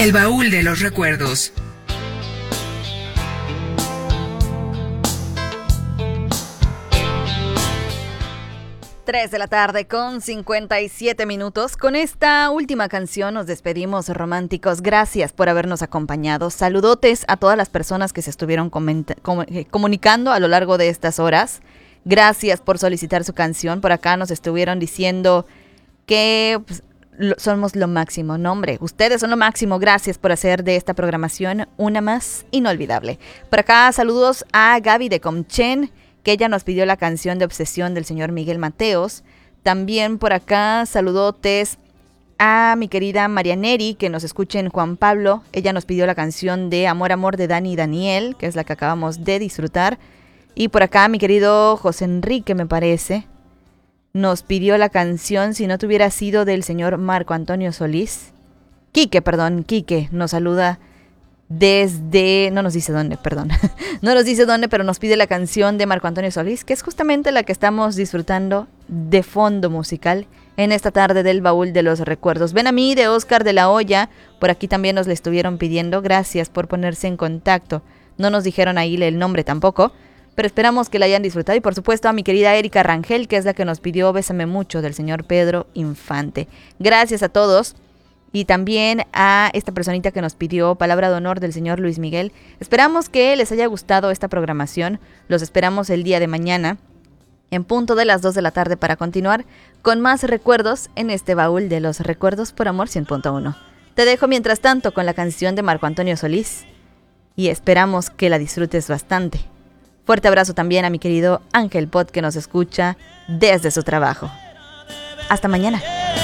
El baúl de los recuerdos. Tres de la tarde con 57 minutos. Con esta última canción nos despedimos, románticos. Gracias por habernos acompañado. Saludotes a todas las personas que se estuvieron comunicando a lo largo de estas horas. Gracias por solicitar su canción. Por acá nos estuvieron diciendo que somos lo máximo. No, hombre, ustedes son lo máximo. Gracias por hacer de esta programación una más inolvidable. Por acá saludos a Gaby de Comchen, que ella nos pidió la canción de Obsesión del señor Miguel Mateos. También por acá saludotes a mi querida Marianeri, que nos escucha en Juan Pablo. Ella nos pidió la canción de Amor, Amor de Dani y Daniel, que es la que acabamos de disfrutar. Y por acá mi querido José Enrique, me parece, nos pidió la canción Si no te hubiera sido del señor Marco Antonio Solís. Quique nos saluda desde, no nos dice dónde, no nos dice dónde, pero nos pide la canción de Marco Antonio Solís, que es justamente la que estamos disfrutando de fondo musical en esta tarde del baúl de los recuerdos. Ven a mí, de Oscar de la Hoya, por aquí también nos le estuvieron pidiendo. Gracias por ponerse en contacto. No nos dijeron ahí el nombre tampoco, pero esperamos que la hayan disfrutado. Y por supuesto a mi querida Erika Rangel, que es la que nos pidió Bésame Mucho del señor Pedro Infante. Gracias a todos. Y también a esta personita que nos pidió Palabra de Honor del señor Luis Miguel. Esperamos que les haya gustado esta programación. Los esperamos el día de mañana, en punto de las 2 de la tarde, para continuar con más recuerdos en este baúl de los recuerdos por Amor 100.1. Te dejo mientras tanto con la canción de Marco Antonio Solís y esperamos que la disfrutes bastante. Fuerte abrazo también a mi querido Ángel Pot, que nos escucha desde su trabajo. Hasta mañana.